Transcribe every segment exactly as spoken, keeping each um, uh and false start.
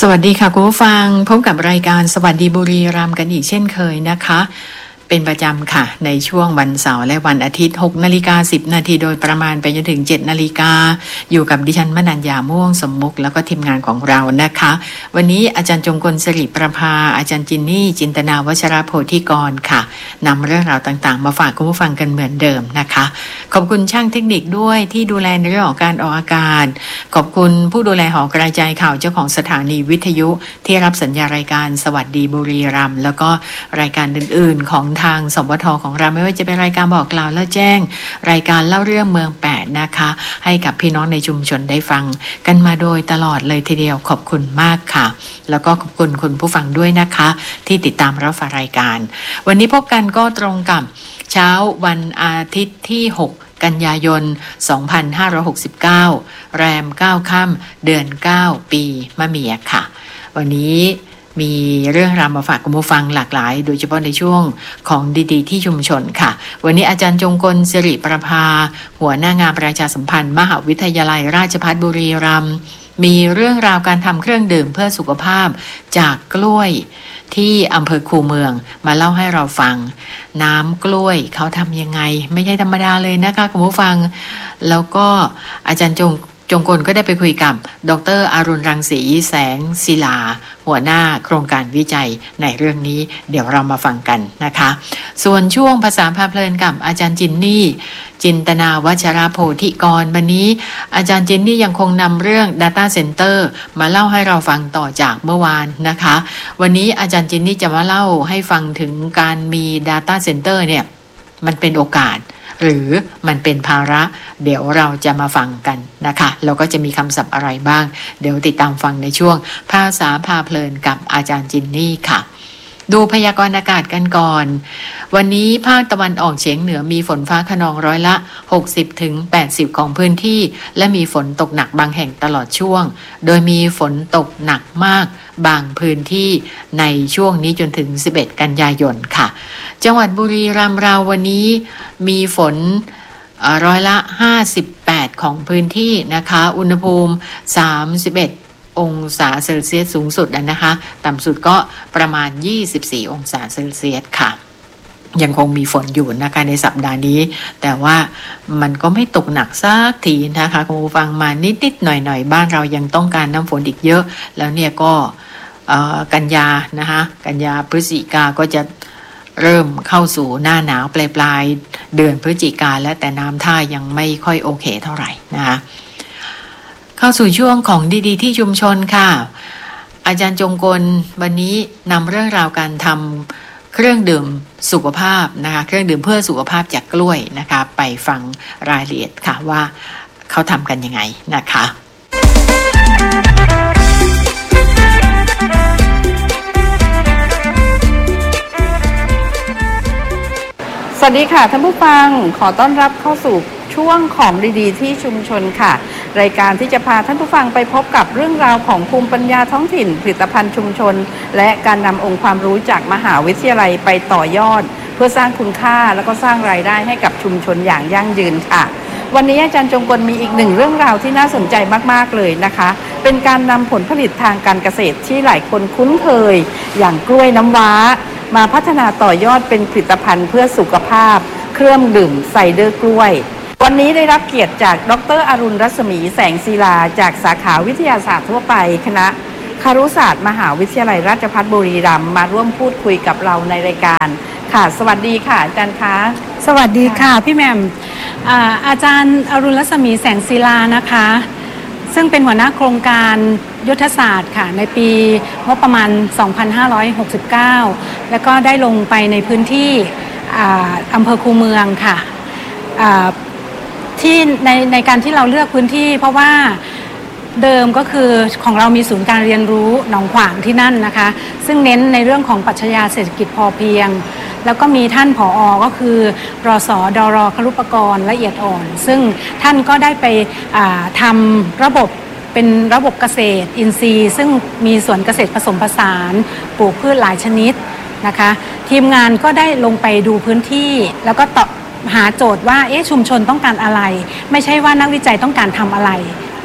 วัสดีค่ะคุณผู้ฟังพบกับรายการสวัสดีบุรีรัมย์กันอีกเช่นเคยนะคะเป็นประจำค่ะในช่วงวันเสาร์และวันอาทิตย์ หกนาฬิกาสิบนาทีโดยประมาณไปจนถึง เจ็ดนาฬิกาอยู่กับดิฉันมนัญญาม่วงสมมุกแล้วก็ทีมงานของเรานะคะวันนี้อาจารย์จงกลสิริประภาอาจารย์จินนี่จินตนาวัชรโพธิกรค่ะนำเรื่องราวต่างๆมาฝากคุณผู้ฟังกันเหมือนเดิมนะคะขอบคุณช่างเทคนิคด้วยที่ดูแลในเรื่องของการออกอากาศขอบคุณผู้ดูแลหอกระจายข่าวเจ้าของสถานีวิทยุที่รับสัญญารายการสวัสดีบุรีรัมย์แล้วก็รายการอื่นๆของทางสวทของเราไม่ว่าจะเป็นรายการบอกกล่าวแล้วแจ้งรายการเล่าเรื่องเมืองแปดนะคะให้กับพี่น้องในชุมชนได้ฟังกันมาโดยตลอดเลยทีเดียวขอบคุณมากค่ะแล้วก็ขอบคุณคุณผู้ฟังด้วยนะคะที่ติดตามรับฟังรายการวันนี้พบกันก็ตรงกับเช้าวันอาทิตย์ที่หกกันยายนสองพันห้าร้อยหกสิบเก้าแรมเก้าค่ำเดือนเก้าปีมะเมียค่ะวันนี้มีเรื่องราวมาฝากคุณผู้ฟังหลากหลายโดยเฉพาะในช่วงของดีๆที่ชุมชนค่ะวันนี้อาจารย์จงกลสิริประภาหัวหน้างานประชาสัมพันธ์มหาวิทยาลัยราชภัฏบุรีรัมย์มีเรื่องราวการทำเครื่องดื่มเพื่อสุขภาพจากกล้วยที่อำเภอคูเมืองมาเล่าให้เราฟังน้ำกล้วยเขาทำยังไงไม่ใช่ธรรมดาเลยนะคะคุณผู้ฟังแล้วก็อาจารย์จงจงกลก็ได้ไปคุยกับดร.อรุณรังสีแสงศิลาหัวหน้าโครงการวิจัยในเรื่องนี้เดี๋ยวเรามาฟังกันนะคะส่วนช่วงภาษาพาเพลินกับอาจารย์จินนี่จินตนาวัชรโพธิกรวันนี้อาจารย์จินนี่ยังคงนำเรื่อง Data Center มาเล่าให้เราฟังต่อจากเมื่อวานนะคะวันนี้อาจารย์จินนี่จะมาเล่าให้ฟังถึงการมี Data Center เนี่ยมันเป็นโอกาสหรือมันเป็นภาระเดี๋ยวเราจะมาฟังกันนะคะแล้วก็จะมีคำศัพท์อะไรบ้างเดี๋ยวติดตามฟังในช่วงภาษาพาเพลินกับอาจารย์จินนี่ค่ะดูพยากรณ์อากาศกันก่อนวันนี้ภาคตะวันออกเฉียงเหนือมีฝนฟ้าคะนองร้อยละ หกสิบถึงแปดสิบ ของพื้นที่และมีฝนตกหนักบางแห่งตลอดช่วงโดยมีฝนตกหนักมากบางพื้นที่ในช่วงนี้จนถึงสิบเอ็ดกันยายนค่ะจังหวัดบุรีรัมย์เราวันนี้มีฝนร้อยละห้าสิบแปดของพื้นที่นะคะอุณหภูมิสามสิบเอ็ดองศาเซลเซียสสูงสุดนะคะต่ำสุดก็ประมาณยี่สิบสี่องศาเซลเซียสค่ะยังคงมีฝนอยู่นะคะในสัปดาห์นี้แต่ว่ามันก็ไม่ตกหนักสักทีนะคะคุณผู้ฟังมานิดๆหน่อยๆบ้านเรายังต้องการน้ำฝนอีกเยอะแล้วเนี่ยก็กันยานะคะกันยาพฤศจิกาก็จะเริ่มเข้าสู่หน้าหนาวปลายปลายเดือนพฤศจิกาแล้วแต่น้ำท่ายังไม่ค่อยโอเคเท่าไหร่นะคะเข้าสู่ช่วงของดีๆที่ชุมชนค่ะอาจารย์จงกลวันนี้นำเรื่องราวการทำเครื่องดื่มสุขภาพนะคะเครื่องดื่มเพื่อสุขภาพจากกล้วยนะคะไปฟังรายละเอียดค่ะว่าเขาทำกันยังไงนะคะสวัสดีค่ะท่านผู้ฟังขอต้อนรับเข้าสู่ช่วงของดีๆที่ชุมชนค่ะรายการที่จะพาท่านผู้ฟังไปพบกับเรื่องราวของภูมิปัญญาท้องถิ่นผลิตภัณฑ์ชุมชนและการนำองค์ความรู้จากมหาวิทยาลัยไปต่อยอดเพื่อสร้างคุณค่าและก็สร้างรายได้ให้กับชุมชนอย่างยั่งยืนค่ะวันนี้อาจารย์จงกลมีอีกหนึ่งเรื่องราวที่น่าสนใจมากๆเลยนะคะเป็นการนำผลผลิตทางการเกษตรที่หลายคนคุ้นเคยอย่างกล้วยน้ำว้ามาพัฒนาต่อยอดเป็นผลิตภัณฑ์เพื่อสุขภาพเครื่องดื่มไซเดอร์กล้วยวันนี้ได้รับเกียรติจากดร.อรุณรัศมีแสงศิลาจากสาขาวิทยาศาสตร์ทั่วไปคณะครุศาสตร์มหาวิทยาลัยราชภัฏบุรีรัมย์มาร่วมพูดคุยกับเราในรายการค่ะสวัสดีค่ะอาจารย์คะสวัสดีค่ะพี่แหม่ม อ่า อาจารย์อรุณรัศมีแสงศิลานะคะซึ่งเป็นหัวหน้าโครงการยุทธศาสตร์ค่ะในปีงบประมาณสองพันห้าร้อยหกสิบเก้าแล้วก็ได้ลงไปในพื้นที่อำเภอคูเมืองค่ะที่ในในการที่เราเลือกพื้นที่เพราะว่าเดิมก็คือของเรามีศูนย์การเรียนรู้หนองขวางที่นั่นนะคะซึ่งเน้นในเรื่องของปรัชญาเศรษฐกิจพอเพียงแล้วก็มีท่านผอ.ก็คือรส.ดร.ครุปกรละเอียดอ่อนซึ่งท่านก็ได้ไปทำระบบเป็นระบบเกษตรอินทรีย์ซึ่งมีสวนเกษตรผสมผสานปลูกพืชหลายชนิดนะคะทีมงานก็ได้ลงไปดูพื้นที่แล้วก็ตอบหาโจทย์ว่าเอ๊ะชุมชนต้องการอะไรไม่ใช่ว่านักวิจัยต้องการทำอะไร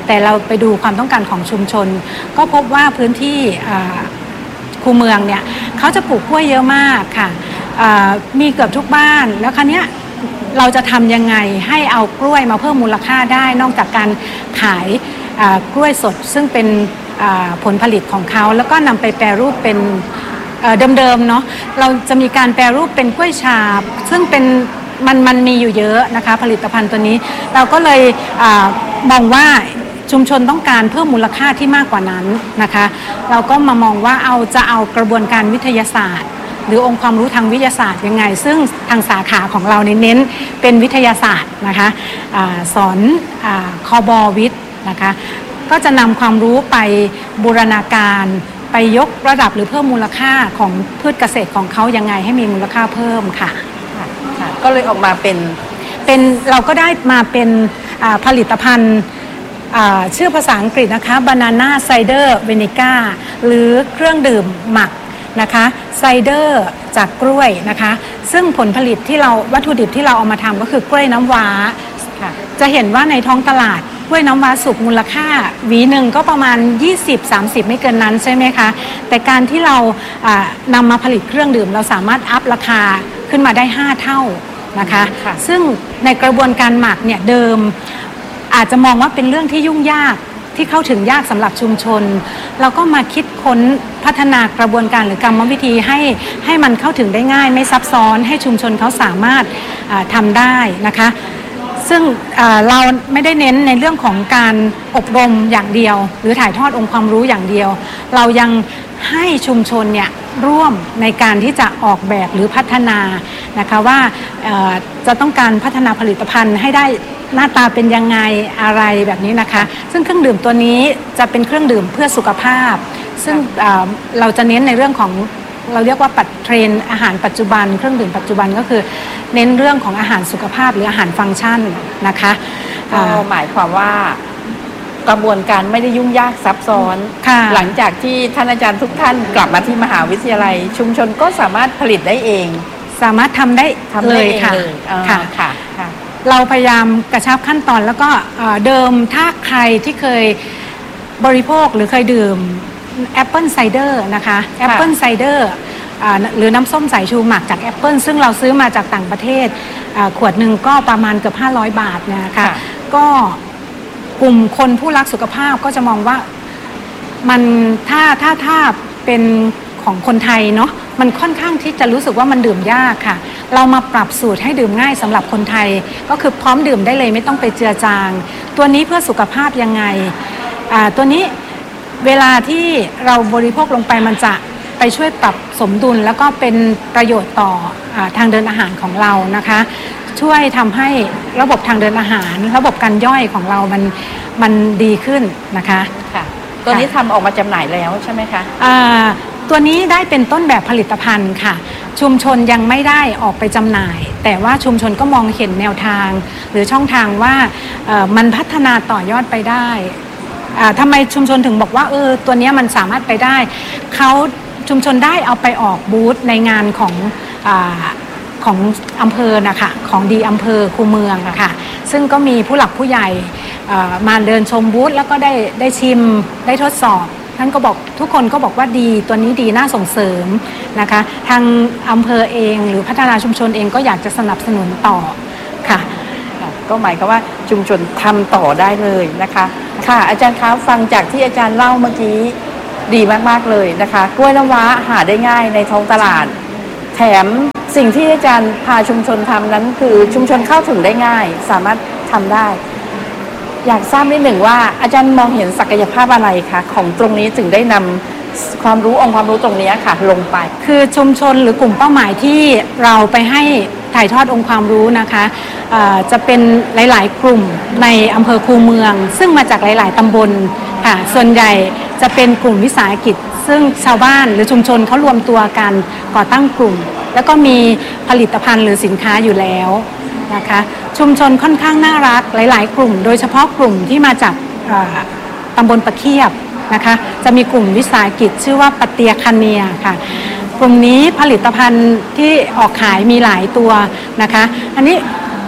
แต่เราไปดูความต้องการของชุมชนก็พบว่าพื้นที่คูเมืองเนี่ยเขาจะปลูกกล้วยเยอะมากค่ะมีเกือบทุกบ้านแล้วคราวนี้เราจะทำยังไงให้เอากล้วยมาเพิ่มมูลค่าได้นอกจากการขายกล้วยสดซึ่งเป็นผลผลิตของเขาแล้วก็นำไปแปรรูปเป็นเดิมๆเนาะเราจะมีการแปรรูปเป็นกล้วยฉาบซึ่งเป็นมันมันมีอยู่เยอะนะคะผลิตภัณฑ์ตัวนี้เราก็เลยมองว่าชุมชนต้องการเพิ่มมูลค่าที่มากกว่านั้นนะคะเราก็มามองว่าเอาจะเอากระบวนการวิทยาศาสตร์หรือองค์ความรู้ทางวิทยาศาสตร์ยังไงซึ่งทางสาขาของเราเน้นเป็นวิทยาศาสตร์นะคะอาสอนอาคบวิทย์นะคะก็จะนำความรู้ไปบูรณาการไปยกระดับหรือเพิ่มมูลค่าของพืชเกษตรของเขายังไงให้มีมูลค่าเพิ่มค่ะก็เลยออกมาเป็นเป็นเราก็ได้มาเป็นผลิตภัณฑ์ชื่อภาษาอังกฤษนะคะ Banana Cider Vinegar หรือเครื่องดื่มหมักนะคะไซเดอร์จากกล้วยนะคะซึ่งผลผลิตที่เราวัตถุดิบที่เราเอามาทำก็คือกล้วยน้ำว้าจะเห็นว่าในท้องตลาดกล้วยน้ำว้าสุกมูลค่าหวีหนึ่งก็ประมาณ ยี่สิบถึงสามสิบ ไม่เกินนั้นใช่ไหมคะแต่การที่เรานำมาผลิตเครื่องดื่มเราสามารถอัพราคาขึ้นมาได้ห้าเท่านะคะซึ่งในกระบวนการหมักเนี่ยเดิมอาจจะมองว่าเป็นเรื่องที่ยุ่งยากที่เข้าถึงยากสำหรับชุมชนเราก็มาคิดค้นพัฒนากระบวนการหรือกรรมวิธีให้ให้มันเข้าถึงได้ง่ายไม่ซับซ้อนให้ชุมชนเขาสามารถทำได้นะคะซึ่งเราไม่ได้เน้นในเรื่องของการอบรมอย่างเดียวหรือถ่ายทอดองค์ความรู้อย่างเดียวเรายังให้ชุมชนเนี่ยร่วมในการที่จะออกแบบหรือพัฒนานะคะว่าจะต้องการพัฒนาผลิตภัณฑ์ให้ได้หน้าตาเป็นยังไงอะไรแบบนี้นะคะซึ่งเครื่องดื่มตัวนี้จะเป็นเครื่องดื่มเพื่อสุขภาพซึ่งเราจะเน้นในเรื่องของเราเรียกว่าปัดเทรนอาหารปัจจุบันเครื่องดื่มปัจจุบันก็คือเน้นเรื่องของอาหารสุขภาพหรืออาหารฟังก์ชันนะคะหมายความว่ากระบวนการไม่ได้ยุ่งยากซับซ้อนหลังจากที่ท่านอาจารย์ทุกท่านกลับมาที่มหาวิทยาลัยชุมชนก็สามารถผลิตได้เองสามารถทำได้เลยค่ะค่ะค่ะเราพยายามกระชับขั้นตอนแล้วก็เดิมถ้าใครที่เคยบริโภคหรือเคยดื่มแอปเปิลไซเดอร์นะคะแอปเปิลไซเดอร์หรือน้ำส้มสายชูหมักจากแอปเปิลซึ่งเราซื้อมาจากต่างประเทศขวดหนึ่งก็ประมาณเกือบห้าร้อยบาทนะคะก็กลุ่มคนผู้รักสุขภาพก็จะมองว่ามันถ้าถ้าถ้าเป็นของคนไทยเนาะมันค่อนข้างที่จะรู้สึกว่ามันดื่มยากค่ะเรามาปรับสูตรให้ดื่มง่ายสำหรับคนไทยก็คือพร้อมดื่มได้เลยไม่ต้องไปเจือจางตัวนี้เพื่อสุขภาพยังไงตัวนี้เวลาที่เราบริโภคลงไปมันจะไปช่วยปรับสมดุลแล้วก็เป็นประโยชน์ต่อทางเดินอาหารของเรานะคะช่วยทำให้ระบบทางเดินอาหารระบบการย่อยของเรามันมันดีขึ้นนะคะค่ะตัวนี้ทำออกมาจำหน่ายแล้วใช่ไหมคะตัวนี้ได้เป็นต้นแบบผลิตภัณฑ์ค่ะชุมชนยังไม่ได้ออกไปจำหน่ายแต่ว่าชุมชนก็มองเห็นแนวทางหรือช่องทางว่ามันพัฒนาต่อยอดไปได้ทำไมชุมชนถึงบอกว่าเออตัวนี้มันสามารถไปได้เขาชุมชนได้เอาไปออกบูธในงานของของอำเภอนะคะของดีอำเภอคูเมืองค่ะซึ่งก็มีผู้หลักผู้ใหญ่มาเดินชมบูธแล้วก็ได้ได้ชิมได้ทดสอบท่านก็บอกทุกคนก็บอกว่าดีตัวนี้ดีน่าส่งเสริมนะคะทางอำเภอเองหรือพัฒนาชุมชนเองก็อยากจะสนับสนุนต่อค่ะก็หมายความว่าชุมชนทำต่อได้เลยนะคะค่ะอาจารย์คะฟังจากที่อาจารย์เล่าเมื่อกี้ดีมากๆเลยนะคะกล้วยน้ำว้าหาได้ง่ายในท้องตลาดแถมสิ่งที่อาจารย์พาชุมชนทำนั้นคือชุมชนเข้าถึงได้ง่ายสามารถทำได้อยากทราบนิดหนึ่งว่าอาจารย์มองเห็นศักยภาพอะไรคะของตรงนี้ถึงได้นำความรู้องค์ความรู้ตรงนี้ค่ะลงไปคือชุมชนหรือกลุ่มเป้าหมายที่เราไปให้ถ่ายทอดองค์ความรู้นะคะจะเป็นหลายๆกลุ่มในอำเภอคูเมืองซึ่งมาจากหลายๆตำบลค่ะส่วนใหญ่จะเป็นกลุ่มวิสาหกิจซึ่งชาวบ้านหรือชุมชนเขารวมตัวกันก่อตั้งกลุ่มแล้วก็มีผลิตภัณฑ์หรือสินค้าอยู่แล้วนะคะชุมชนค่อนข้างน่ารักหลายๆกลุ่มโดยเฉพาะกลุ่มที่มาจากตำบลปะเคียบนะคะจะมีกลุ่มวิสาหกิจชื่อว่าปะเตียคาเนียค่ะกลุ่มนี้ผลิตภัณฑ์ที่ออกขายมีหลายตัวนะคะอันนี้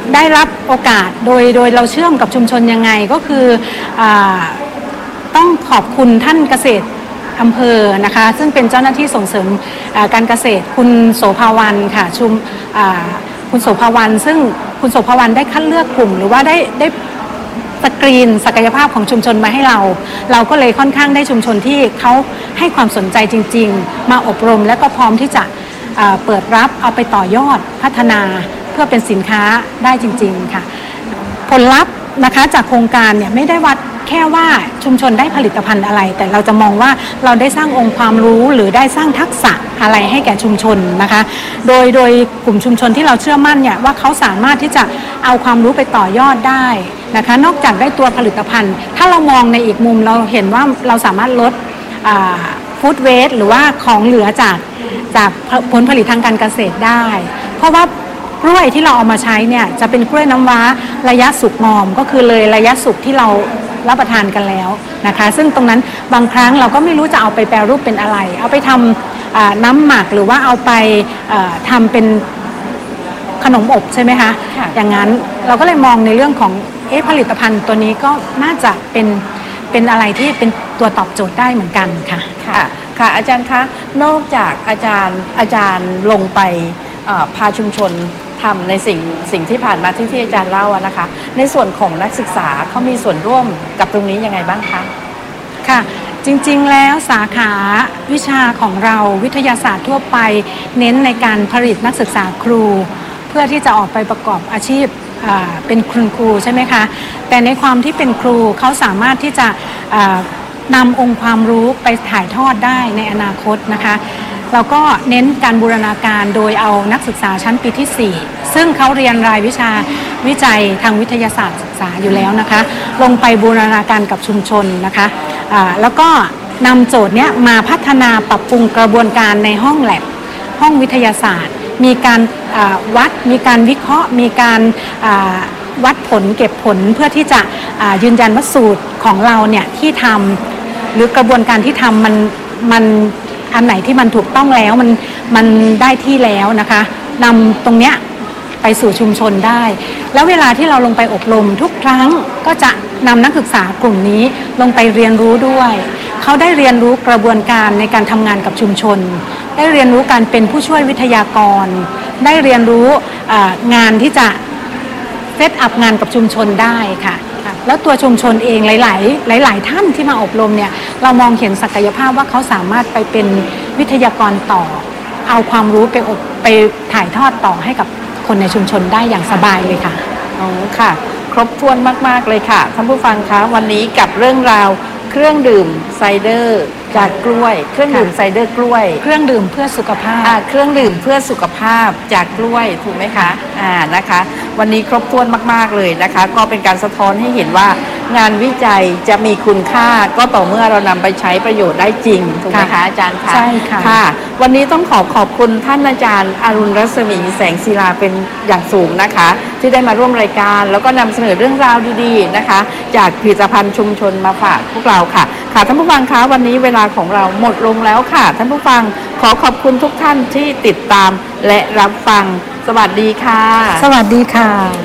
ได้รับโอกาสโดยโดยเราเชื่อมกับชุมชนยังไงก็คืออต้องขอบคุณท่านเกษตรอำเภอนะคะซึ่งเป็นเจ้าหน้าที่ส่งเสริมการเกษตรคุณโสภาวันค่ะชุมคุณโสภาวันซึ่งคุณโสภาวันได้คัดเลือกกลุ่มหรือว่าได้ได้สกรีนศักยภาพของชุมชนมาให้เราเราก็เลยค่อนข้างได้ชุมชนที่เขาให้ความสนใจจริงๆมาอบรมและก็พร้อมที่จะเปิดรับเอาไปต่อยอดพัฒนาเพื่อเป็นสินค้าได้จริงๆค่ะผลลัพธ์นะคะจากโครงการเนี่ยไม่ได้วัดแค่ว่าชุมชนได้ผลิตภัณฑ์อะไรแต่เราจะมองว่าเราได้สร้างองค์ความรู้หรือได้สร้างทักษะอะไรให้แก่ชุมชนนะคะโดยโดยกลุ่มชุมชนที่เราเชื่อมั่นเนี่ยว่าเขาสามารถที่จะเอาความรู้ไปต่อยอดได้นะคะนอกจากได้ตัวผลิตภัณฑ์ถ้าเรามองในอีกมุมเราเห็นว่าเราสามารถลดฟู้ดเวสต์หรือว่าของเหลือจากจากผลผลิตทางการเกษตรได้เพราะว่ากล้วยที่เราเอามาใช้เนี่ยจะเป็นกล้วยน้ำว้าระยะสุกงอมก็คือเลยระยะสุกที่เรารับประทานกันแล้วนะคะซึ่งตรงนั้นบางครั้งเราก็ไม่รู้จะเอาไปแปรรูปเป็นอะไรเอาไปทำน้ำหมักหรือว่าเอาไปทำเป็นขนมอบใช่ไหมคะอย่างนั้นเราก็เลยมองในเรื่องของเอ๊ะผลิตภัณฑ์ตัวนี้ก็น่าจะเป็นเป็นอะไรที่เป็นตัวตอบโจทย์ได้เหมือนกันค่ะค่ะค่ะอาจารย์คะนอกจากอาจารย์อาจารย์ลงไปพาชุมชนทำในสิ่งสิ่งที่ผ่านมาที่ที่อาจารย์เล่านะคะในส่วนของนักศึกษาเขามีส่วนร่วมกับตรงนี้ยังไงบ้างคะค่ะจริงๆแล้วสาขาวิชาของเราวิทยาศาสตร์ทั่วไปเน้นในการผลิตนักศึกษาครูเพื่อที่จะออกไปประกอบอาชีพเป็นคุณครูใช่ไหมคะแต่ในความที่เป็นครูเขาสามารถที่จะนำองค์ความรู้ไปถ่ายทอดได้ในอนาคตนะคะเราก็เน้นการบูรณาการโดยเอานักศึกษาชั้นปีที่สี่ซึ่งเขาเรียนรายวิชาวิจัยทางวิทยาศาสตร์ศึกษาอยู่แล้วนะคะลงไปบูรณาการกับชุมชนนะคะแล้วก็นำโจทย์นี้มาพัฒนาปรับปรุงกระบวนการในห้องแลบห้องวิทยาศาสตร์มีการวัดมีการวิเคราะห์มีการวัดผลเก็บผลเพื่อที่จะยืนยันว่าสูตรของเราเนี่ยที่ทำหรือกระบวนการที่ทำมันมันอันไหนที่มันถูกต้องแล้วมันมันได้ที่แล้วนะคะนำตรงเนี้ยไปสู่ชุมชนได้แล้วเวลาที่เราลงไปอบรมทุกครั้งก็จะนำนักศึกษากลุ่มนี้ลงไปเรียนรู้ด้วยเขาได้เรียนรู้กระบวนการในการทำงานกับชุมชนได้เรียนรู้การเป็นผู้ช่วยวิทยากรได้เรียนรู้งานที่จะเซตอัพงานกับชุมชนได้ค่ะแล้วตัวชุมชนเองหลายๆหลายๆท่านที่มาอบรมเนี่ยเรามองเห็นศักยภาพว่าเขาสามารถไปเป็นวิทยากรต่อเอาความรู้ไปอบไปถ่ายทอดต่อให้กับคนในชุมชนได้อย่างสบายเลยค่ะอ๋อค่ะครบถ้วนมากๆเลยค่ะท่านผู้ฟังคะวันนี้กับเรื่องราวเครื่องดื่มไซเดอร์จากกล้วยเครื่องดื่มไซเดอร์กล้วยเครื่องดื่มเพื่อสุขภาพอ่าเครื่องดื่มเพื่อสุขภาพจากกล้วยถูกไหมคะอ่านะคะวันนี้ครบถ้วนมากๆเลยนะคะก็เป็นการสะท้อนให้เห็นว่างานวิจัยจะมีคุณค่าก็ต่อเมื่อเรานำไปใช้ประโยชน์ได้จริงถูกไหมคะอาจารย์คะใช่ค่ะค่ะวันนี้ต้องขอขอบคุณท่านอาจารย์อรุณรัศมีแสงศิลาเป็นอย่างสูงนะคะที่ได้มาร่วมรายการแล้วก็นำเสนอเรื่องราวดีๆนะคะจากผลิตภัณฑ์ชุมชนมาฝากพวกเราค่ะค่ะท่านผู้ฟังคะวันนี้เวลาของเราหมดลงแล้วค่ะท่านผู้ฟังขอขอบคุณทุกท่านที่ติดตามและรับฟังสวัสดีค่ะสวัสดีค่ะ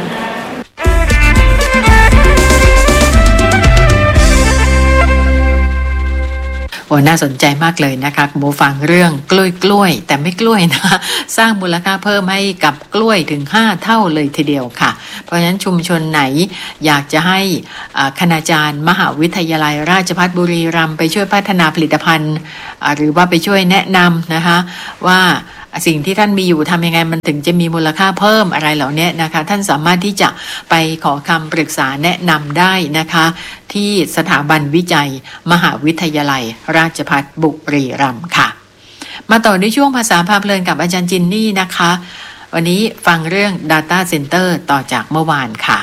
โอ้น่าสนใจมากเลยนะคะคุณผู้ฟังเรื่องกล้วยกล้วยแต่ไม่กล้วยนะสร้างมูลค่าเพิ่มให้กับกล้วยถึงห้าเท่าเลยทีเดียวค่ะเพราะฉะนั้นชุมชนไหนอยากจะให้คณาจารย์มหาวิทยาลัยราชภัฏบุรีรัมย์ไปช่วยพัฒนาผลิตภัณฑ์หรือว่าไปช่วยแนะนำนะคะว่าสิ่งที่ท่านมีอยู่ทำยังไงมันถึงจะมีมูลค่าเพิ่มอะไรเหล่านี้นะคะท่านสามารถที่จะไปขอคำปรึกษาแนะนำได้นะคะที่สถาบันวิจัยมหาวิทยาลัยราชภัฏบุรีรัมย์ค่ะมาต่อในช่วงภาษาพาเพลินกับอาจารย์จินนี่นะคะวันนี้ฟังเรื่อง Data Center ต่อจากเมื่อวานค่ะ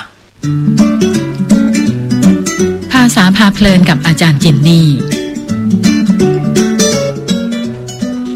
ภาษาพาเพลินกับอาจารย์จินนี่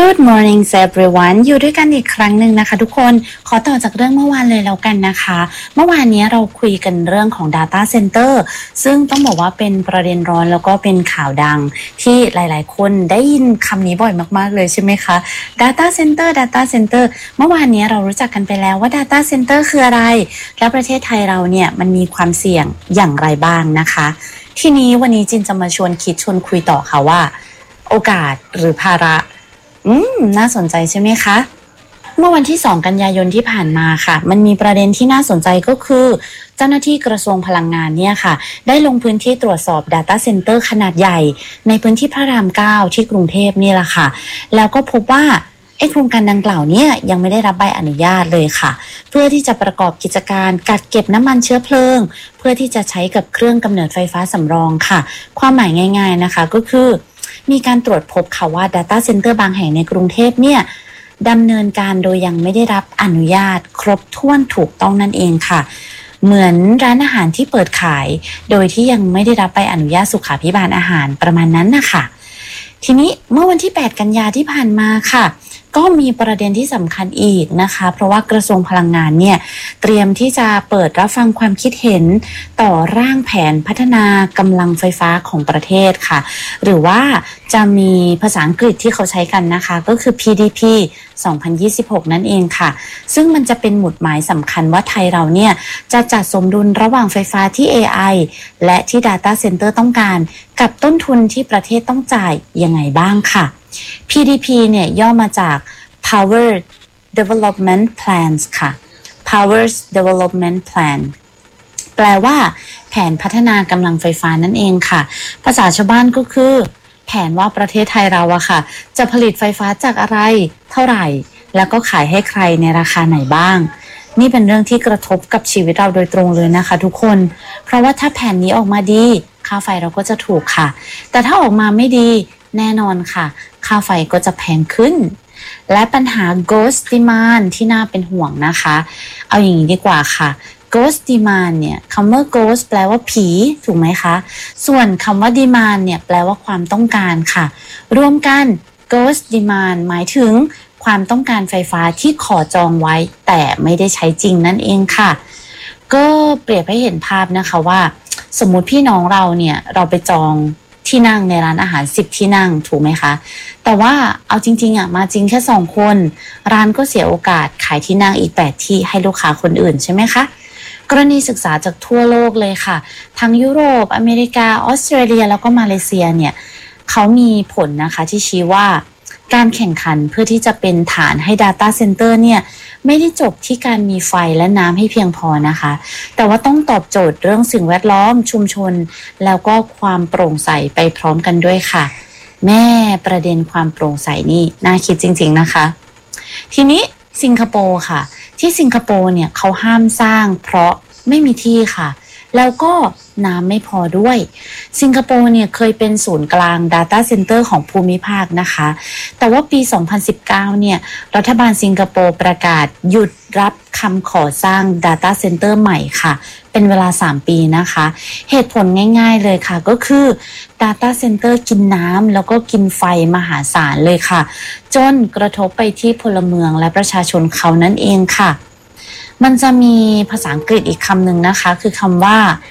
Good morning everyone อยู่ด้วยกันอีกครั้งหนึ่งนะคะทุกคนขอต่อจากเรื่องเมื่อวานเลยแล้วกันนะคะเมื่อวานนี้เราคุยกันเรื่องของ Data Center ซึ่งต้องบอกว่าเป็นประเด็นร้อนแล้วก็เป็นข่าวดังที่หลายๆคนได้ยินคำนี้บ่อยมากๆเลยใช่ไหมคะ Data Center Data Center เมื่อวานนี้เรารู้จักกันไปแล้วว่า Data Center คืออะไรและประเทศไทยเราเนี่ยมันมีความเสี่ยงอย่างไรบ้างนะคะทีนี้วันนี้จินจะมาชวนคิดชวนคุยต่อค่ะว่าโอกาสหรือภาระอืมน่าสนใจใช่ไหมคะเมื่อวันที่สองกันยายนที่ผ่านมาค่ะมันมีประเด็นที่น่าสนใจก็คือเจ้าหน้าที่กระทรวงพลังงานเนี่ยค่ะได้ลงพื้นที่ตรวจสอบ Data Center ขนาดใหญ่ในพื้นที่พระรามเก้าที่กรุงเทพนี่แหละค่ะแล้วก็พบว่าไอ้โครงการดังกล่าวเนี่ยยังไม่ได้รับใบอนุญาตเลยค่ะเพื่อที่จะประกอบกิจการกักเก็บน้ำมันเชื้อเพลิงเพื่อที่จะใช้กับเครื่องกำเนิดไฟฟ้าสำรองค่ะความหมายง่ายๆนะคะก็คือมีการตรวจพบค่ะว่า Data Center บางแห่งในกรุงเทพเนี่ยดำเนินการโดยยังไม่ได้รับอนุญาตครบถ้วนถูกต้องนั่นเองค่ะเหมือนร้านอาหารที่เปิดขายโดยที่ยังไม่ได้รับใบอนุญาตสุขาภิบาลอาหารประมาณนั้นนะคะทีนี้เมื่อวันที่แปดกันยาที่ผ่านมาค่ะก็มีประเด็นที่สำคัญอีกนะคะเพราะว่ากระทรวงพลังงานเนี่ยเตรียมที่จะเปิดรับฟังความคิดเห็นต่อร่างแผนพัฒนากำลังไฟฟ้าของประเทศค่ะหรือว่าจะมีภาษาอังกฤษที่เขาใช้กันนะคะก็คือ พี ดี พี สองพันยี่สิบหกนั่นเองค่ะซึ่งมันจะเป็นหมุดหมายสำคัญว่าไทยเราเนี่ยจะจัดสมดุลระหว่างไฟฟ้าที่ เอ ไอ และที่ Data Center ต้องการกับต้นทุนที่ประเทศต้องจ่ายยังไงบ้างค่ะพี ดี พี เนี่ยย่อมาจาก Power Development Plans ค่ะ Power Development Plan แปลว่าแผนพัฒนากำลังไฟฟ้านั่นเองค่ะภาษาชาวบ้านก็คือแผนว่าประเทศไทยเราอะค่ะจะผลิตไฟฟ้าจากอะไรเท่าไหร่แล้วก็ขายให้ใครในราคาไหนบ้างนี่เป็นเรื่องที่กระทบกับชีวิตเราโดยตรงเลยนะคะทุกคนเพราะว่าถ้าแผนนี้ออกมาดีค่าไฟเราก็จะถูกค่ะแต่ถ้าออกมาไม่ดีแน่นอนค่ะค่าไฟก็จะแพงขึ้นและปัญหา ghost demand ที่น่าเป็นห่วงนะคะเอาอย่างนี้ดีกว่าค่ะ ghost demand เนี่ยคำว่า ghost แปลว่าผีถูกไหมคะส่วนคำว่า demand เนี่ยแปลว่าความต้องการค่ะรวมกัน ghost demand หมายถึงความต้องการไฟฟ้าที่ขอจองไว้แต่ไม่ได้ใช้จริงนั่นเองค่ะก็เปรียบให้เห็นภาพนะคะว่าสมมุติพี่น้องเราเนี่ยเราไปจองที่นั่งในร้านอาหารสิบที่นั่งถูกไหมคะแต่ว่าเอาจริงๆอ่ะมาจริงแค่สองคนร้านก็เสียโอกาสขายที่นั่งอีกแปดที่ให้ลูกค้าคนอื่นใช่ไหมคะกรณีศึกษาจากทั่วโลกเลยค่ะทั้งยุโรปอเมริกาออสเตรเลียแล้วก็มาเลเซียเนี่ยเขามีผลนะคะที่ชี้ว่าการแข่งขันเพื่อที่จะเป็นฐานให้ Data Center เนี่ยไม่ได้จบที่การมีไฟและน้ำให้เพียงพอนะคะแต่ว่าต้องตอบโจทย์เรื่องสิ่งแวดล้อมชุมชนแล้วก็ความโปร่งใสไปพร้อมกันด้วยค่ะแม่ประเด็นความโปร่งใสนี่น่าคิดจริงๆนะคะทีนี้สิงคโปร์ค่ะที่สิงคโปร์เนี่ยเขาห้ามสร้างเพราะไม่มีที่ค่ะแล้วก็น้ำไม่พอด้วยสิงคโปร์เนี่ยเคยเป็นศูนย์กลาง Data Center ของภูมิภาคนะคะแต่ว่าปีสองพันสิบเก้าเนี่ยรัฐบาลสิงคโปร์ประกาศหยุดรับคำขอสร้าง Data Center ใหม่ค่ะเป็นเวลาสามปีนะคะเหตุผลง่ายๆเลยค่ะก็คือ Data Center กินน้ำแล้วก็กินไฟมหาศาลเลยค่ะจนกระทบไปที่พลเมืองและประชาชนเขานั่นเองค่ะมันจะมีภาษาอังกฤษอีกคำหนึ่งนะคะคือคำว่า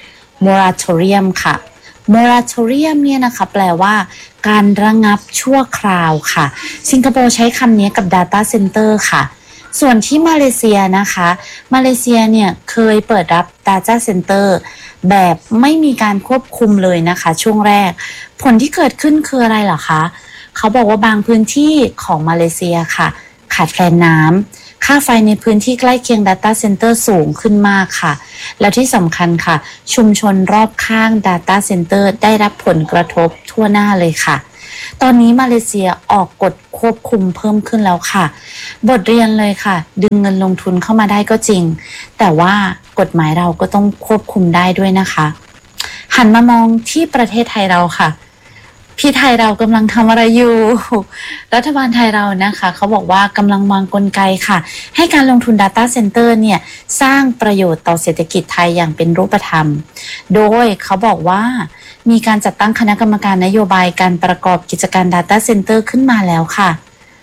moratorium ค่ะ moratorium เนี่ยนะคะแปลว่าการระงับชั่วคราวค่ะสิงคโปร์ใช้คำนี้กับ Data Center ค่ะส่วนที่มาเลเซียนะคะมาเลเซียเนี่ยเคยเปิดรับ Data Center แบบไม่มีการควบคุมเลยนะคะช่วงแรกผลที่เกิดขึ้นคืออะไรเหรอคะเขาบอกว่าบางพื้นที่ของมาเลเซียค่ะขาดแคลนน้ำค่าไฟในพื้นที่ใกล้เคียง Data Center สูงขึ้นมากค่ะแล้วที่สำคัญค่ะชุมชนรอบข้าง Data Center ได้รับผลกระทบทั่วหน้าเลยค่ะตอนนี้มาเลเซียออกกฎควบคุมเพิ่มขึ้นแล้วค่ะบทเรียนเลยค่ะดึงเงินลงทุนเข้ามาได้ก็จริงแต่ว่ากฎหมายเราก็ต้องควบคุมได้ด้วยนะคะหันมามองที่ประเทศไทยเราค่ะพี่ไทยเรากำลังทำอะไรอยู่รัฐบาลไทยเรานะคะเขาบอกว่ากำลังวางกลไกค่ะให้การลงทุน Data Center เนี่ยสร้างประโยชน์ต่อเศรษฐกิจไทยอย่างเป็นรูปธรรมโดยเขาบอกว่ามีการจัดตั้งคณะกรรมการนโยบายการประกอบกิจการ Data Center ขึ้นมาแล้วค่ะ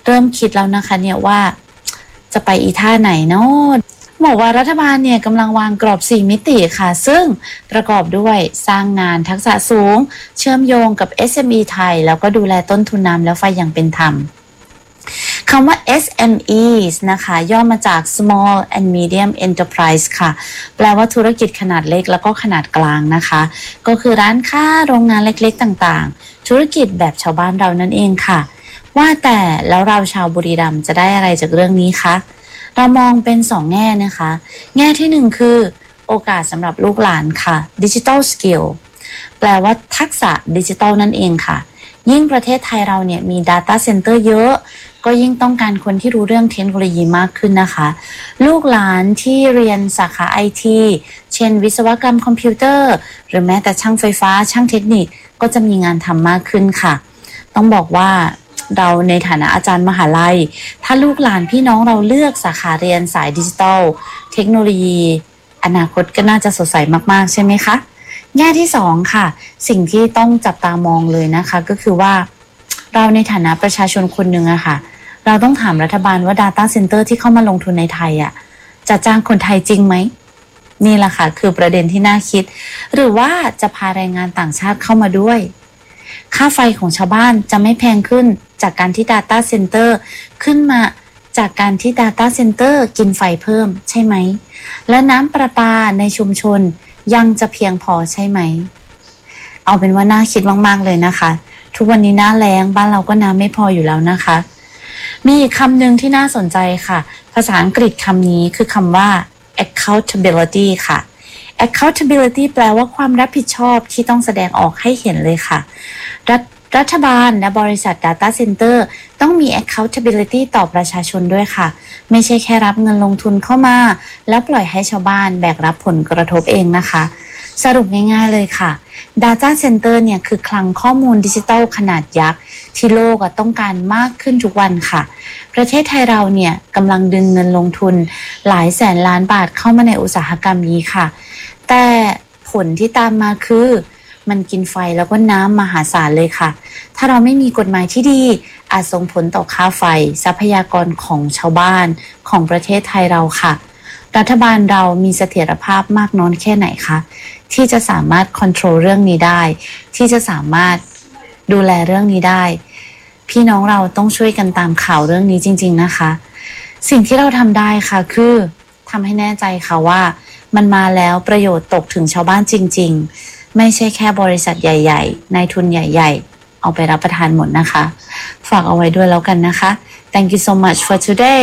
เริ่มคิดแล้วนะคะเนี่ยว่าจะไปอีท่าไหนเนาะบอกว่ารัฐบาลเนี่ยกำลังวางกรอบสี่มิติค่ะซึ่งประกอบด้วยสร้างงานทักษะสูงเชื่อมโยงกับ เอส เอ็ม อี ไทยแล้วก็ดูแลต้นทุนน้ำและไฟอย่างเป็นธรรมคำว่า เอส เอ็ม อี นะคะย่อมาจาก Small and Medium Enterprise ค่ะแปลว่าธุรกิจขนาดเล็กแล้วก็ขนาดกลางนะคะก็คือร้านค้าโรงงานเล็กๆต่างๆธุรกิจแบบชาวบ้านเรานั่นเองค่ะว่าแต่แล้วเราชาวบุรีรัมย์จะได้อะไรจากเรื่องนี้คะเรามองเป็นสองแง่นะคะแง่ที่หนึ่งคือโอกาสสำหรับลูกหลานค่ะ Digital Skill แปลว่าทักษะดิจิทัลนั่นเองค่ะยิ่งประเทศไทยเราเนี่ยมี Data Center เยอะก็ยิ่งต้องการคนที่รู้เรื่องเทคโนโลยีมากขึ้นนะคะลูกหลานที่เรียนสาขา ไอ ที เช่นวิศวกรรมคอมพิวเตอร์หรือแม้แต่ช่างไฟฟ้าช่างเทคนิคก็จะมีงานทำมากขึ้นค่ะต้องบอกว่าเราในฐานะอาจารย์มหาลัยถ้าลูกหลานพี่น้องเราเลือกสาขาเรียนสายดิจิทัลเทคโนโลยีอนาคตก็น่าจะสดใสมากๆใช่ไหมคะแง่ที่สองค่ะสิ่งที่ต้องจับตามองเลยนะคะก็คือว่าเราในฐานะประชาชนคนหนึ่งอะค่ะเราต้องถามรัฐบาลว่า Data Center ที่เข้ามาลงทุนในไทยอะจะจ้างคนไทยจริงไหมนี่แหละค่ะคือประเด็นที่น่าคิดหรือว่าจะพาแรงงานต่างชาติเข้ามาด้วยค่าไฟของชาวบ้านจะไม่แพงขึ้นจากการที่ Data Center ขึ้นมาจากการที่ Data Center กินไฟเพิ่มใช่ไหมและน้ำประปาในชุมชนยังจะเพียงพอใช่ไหมเอาเป็นว่าน่าคิดมากๆเลยนะคะทุกวันนี้หน้าแล้งบ้านเราก็น้ำไม่พออยู่แล้วนะคะมีอีกคำหนึ่งที่น่าสนใจค่ะภาษาอังกฤษคำนี้คือคำว่า accountability ค่ะ accountability แปลว่าความรับผิดชอบที่ต้องแสดงออกให้เห็นเลยค่ะรัฐรัฐบาลและบริษัท Data Center ต้องมี accountability ต่อประชาชนด้วยค่ะไม่ใช่แค่รับเงินลงทุนเข้ามาแล้วปล่อยให้ชาวบ้านแบกรับผลกระทบเองนะคะสรุปง่ายๆเลยค่ะ Data Center เนี่ยคือคลังข้อมูลดิจิทัลขนาดยักษ์ที่โลกต้องการมากขึ้นทุกวันค่ะประเทศไทยเราเนี่ยกำลังดึงเงินลงทุนหลายแสนล้านบาทเข้ามาในอุตสาหกรรมนี้ค่ะแต่ผลที่ตามมาคือมันกินไฟแล้วก็น้ำมหาศาลเลยค่ะถ้าเราไม่มีกฎหมายที่ดีอาจส่งผลต่อค่าไฟทรัพยากรของชาวบ้านของประเทศไทยเราค่ะรัฐบาลเรามีเสถียรภาพมากน้อยแค่ไหนคะที่จะสามารถควบคุมเรื่องนี้ได้ที่จะสามารถดูแลเรื่องนี้ได้พี่น้องเราต้องช่วยกันตามข่าวเรื่องนี้จริงๆนะคะสิ่งที่เราทำได้ค่ะคือทำให้แน่ใจค่ะว่ามันมาแล้วประโยชน์ตกถึงชาวบ้านจริงๆไม่ใช่แค่บริษัทใหญ่ๆนายทุนใหญ่ๆเอาไปรับประทานหมดนะคะฝากเอาไว้ด้วยแล้วกันนะคะ Thank you so much for today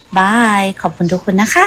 Bye ขอบคุณทุกคนนะคะ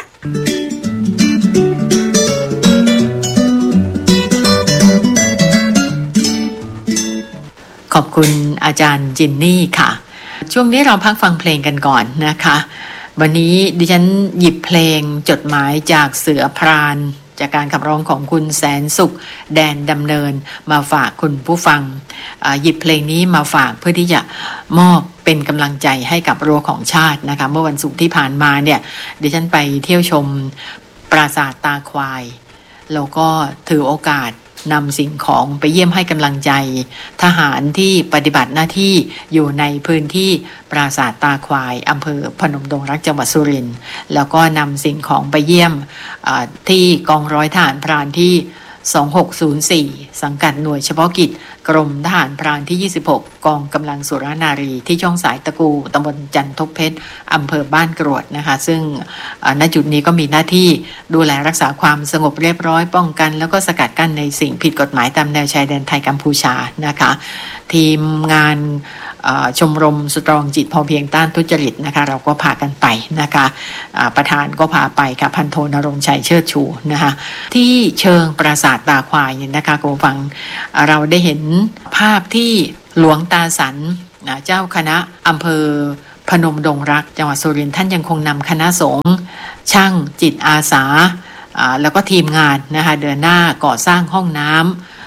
ขอบคุณอาจารย์จินนี่ค่ะช่วงนี้เราพักฟังเพลงกันก่อนนะคะวันนี้ดิฉันหยิบเพลงจดหมายจากเสือพรานจากการขับร้องของคุณแสนสุขแดนดำเนินมาฝากคุณผู้ฟังหยิบเพลงนี้มาฝากเพื่อที่จะมอบเป็นกำลังใจให้กับรั้วของชาตินะคะเมื่อวันศุกร์ที่ผ่านมาเนี่ยดิฉันไปเที่ยวชมปราสาทตาควายแล้วก็ถือโอกาสนำสิ่งของไปเยี่ยมให้กำลังใจทหารที่ปฏิบัติหน้าที่อยู่ในพื้นที่ปราสาทตาควายอำเภอพนมดงรักจังหวัดสุรินทร์แล้วก็นำสิ่งของไปเยี่ยมที่กองร้อยทหารพรานที่สองหกศูนย์สี่สังกัดหน่วยเฉพาะกิจกรมทหารพรานที่ยี่สิบหกกองกำลังสุรนารีที่ช่องสายตะกูตำบลจันทบเพชรอำเภอบ้านกรวดนะคะซึ่งณจุดนี้ก็มีหน้าที่ดูแลรักษาความสงบเรียบร้อยป้องกันแล้วก็สกัดกั้นในสิ่งผิดกฎหมายตามแนวชายแดนไทยกัมพูชานะคะทีมงานชมรมสตรองจิตพอเพียงต้านทุจริตนะคะเราก็พากันไปนะคะประธานก็พาไปค่ะพันโทนรงค์ชัยเชิดชูนะคะที่เชิงปราสาทตาควายเนี่ยนะคะคุณผู้ฟังเราได้เห็นภาพที่หลวงตาสันเจ้าคณะอำเภอพนมดงรักจังหวัดสุรินทร์ท่านยังคงนำคณะสงฆ์ช่างจิตอาสาแล้วก็ทีมงานนะคะเดินหน้าก่อสร้างห้องน้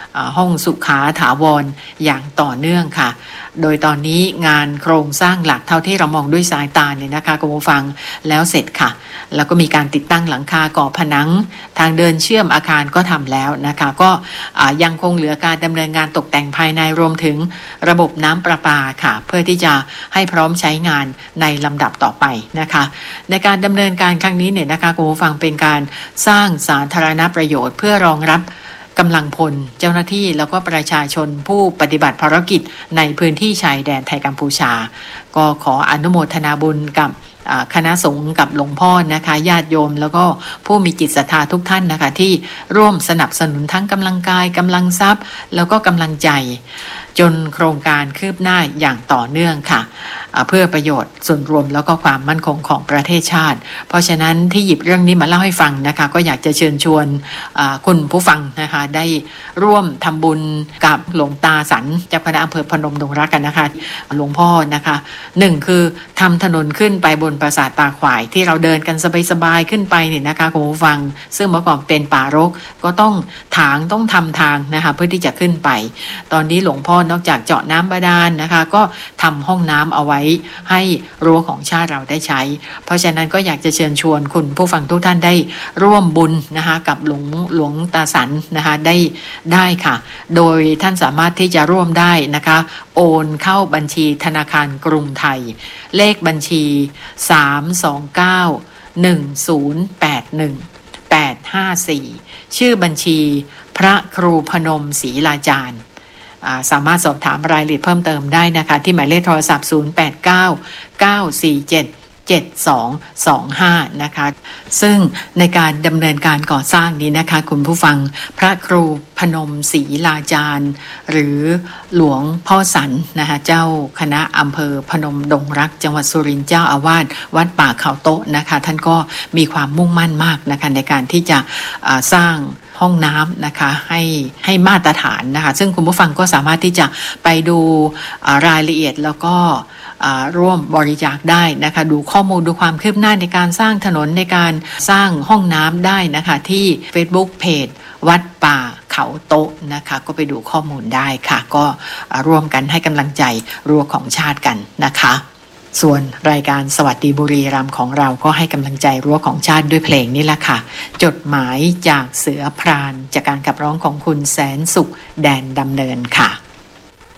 ห้องสุขาถาวรอย่างต่อเนื่องค่ะโดยตอนนี้งานโครงสร้างหลักเท่าที่เรามองด้วยสายตาเนี่ยนะคะคุณผู้ฟังแล้วเสร็จค่ะแล้วก็มีการติดตั้งหลังคาก่อผนังทางเดินเชื่อมอาคารก็ทำแล้วนะคะก็ยังคงเหลือการดำเนินงานตกแต่งภายในรวมถึงระบบน้ำประปาค่ะเพื่อที่จะให้พร้อมใช้งานในลำดับต่อไปนะคะในการดำเนินการครั้งนี้เนี่ยนะคะคุณผู้ฟังเป็นการสร้างสาธารณประโยชน์เพื่อรองรับกำลังพลเจ้าหน้าที่แล้วก็ประชาชนผู้ปฏิบัติภารกิจในพื้นที่ชายแดนไทยกัมพูชาก็ขออนุโมทนาบุญกับคณะสงฆ์กับหลวงพ่อนะคะญาติโยมแล้วก็ผู้มีจิตศรัทธาทุกท่านนะคะที่ร่วมสนับสนุนทั้งกำลังกายกำลังทรัพย์แล้วก็กำลังใจจนโครงการคืบหน้าอย่างต่อเนื่องค่ะเพื่อประโยชน์ส่วนรวมแล้วก็ความมั่นคงของประเทศชาติเพราะฉะนั้นที่หยิบเรื่องนี้มาเล่าให้ฟังนะคะก็อยากจะเชิญชวนคุณผู้ฟังนะคะได้ร่วมทำบุญกับหลวงตาสันเจ้าคณะอำเภอพนมดงรักกันนะคะหลวงพ่อนะคะหนึ่งคือทำถนนขึ้นไปบนปราสาทตาขวายที่เราเดินกันสบายๆขึ้นไปเนี่ยนะคะคุณผู้ฟังซึ่งเมื่อก่อนเป็นป่ารกก็ต้องถางต้องทำทางนะคะเพื่อที่จะขึ้นไปตอนนี้หลวงพ่อนอกจากเจาะน้ำบาดาลนะคะก็ทำห้องน้ำเอาไว้ให้รั้วของชาติเราได้ใช้เพราะฉะนั้นก็อยากจะเชิญชวนคุณผู้ฟังทุกท่านได้ร่วมบุญนะคะกับหลวงหลวงตาสันนะคะได้ได้ค่ะโดยท่านสามารถที่จะร่วมได้นะคะโอนเข้าบัญชีธนาคารกรุงไทยเลขบัญชีสาม สอง เก้า หนึ่ง ศูนย์ แปด หนึ่ง แปด ห้า สี่ชื่อบัญชีพระครูพนมศรีลาจารย์สามารถสอบถามรายละเอียดเพิ่มเติมได้นะคะที่หมายเลขโทรศัพท์ศูนย์ แปด เก้า เก้า สี่ เจ็ด เจ็ด สอง สอง ห้านะคะซึ่งในการดำเนินการก่อสร้างนี้นะคะคุณผู้ฟังพระครูพนมศรีลาจารย์หรือหลวงพ่อสันนะคะเจ้าคณะอำเภอพนมดงรักจังหวัดสุรินทร์เจ้าอาวาสวัดป่าเขาโต๊ะนะคะท่านก็มีความมุ่งมั่นมากนะคะในการที่จะสร้างห้องน้ำนะคะให้ให้มาตรฐานนะคะซึ่งคุณผู้ฟังก็สามารถที่จะไปดูรายละเอียดแล้วก็ร่วมบริจาคได้นะคะดูข้อมูลดูความคืบหน้าในการสร้างถนนในการสร้างห้องน้ำได้นะคะที่ Facebook Page วัดป่าเขาโต๊ะนะคะก็ไปดูข้อมูลได้ค่ะก็ร่วมกันให้กำลังใจรั้วของชาติกันนะคะส่วนรายการสวัสดีบุรีรัมย์ของเราก็ให้กำลังใจรั้วของชาติด้วยเพลงนี่แหละค่ะจดหมายจากเสือพรานจากการขับร้องของคุณแสนสุขแดนดำเนินค่ะ